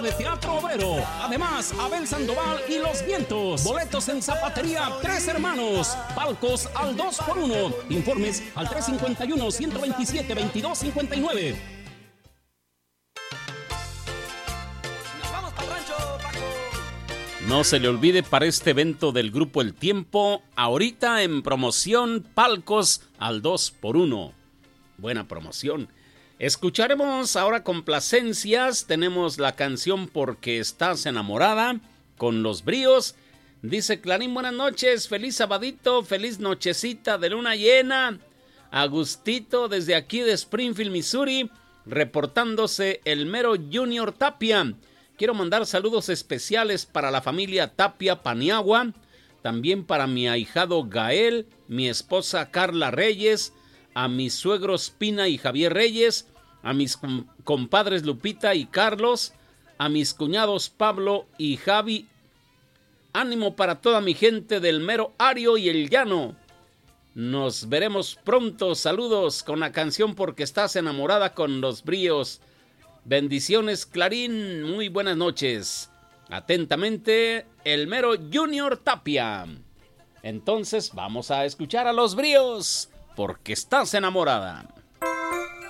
de Teatro Obrero. Además, Abel Sandoval y Los Vientos. Boletos en Zapatería Tres Hermanos. Palcos al 2x1. Informes al 351-127-2259. No se le olvide para este evento del Grupo El Tiempo, ahorita en promoción, palcos al 2x1. Buena promoción. Escucharemos ahora complacencias. Tenemos la canción Porque Estás Enamorada con Los Bríos. Dice Clarín, buenas noches, feliz sabadito, feliz nochecita de luna llena. Agustito desde aquí de Springfield, Missouri, reportándose el mero Junior Tapia. Quiero mandar saludos especiales para la familia Tapia Paniagua, también para mi ahijado Gael, mi esposa Carla Reyes, a mis suegros Pina y Javier Reyes, a mis compadres Lupita y Carlos, a mis cuñados Pablo y Javi. Ánimo para toda mi gente del mero Ario y el Llano. Nos veremos pronto. Saludos con la canción Porque Estás Enamorada con Los Bríos. Bendiciones, Clarín. Muy buenas noches. Atentamente, el mero Junior Tapia. Entonces vamos a escuchar a Los Bríos. Porque Estás Enamorada.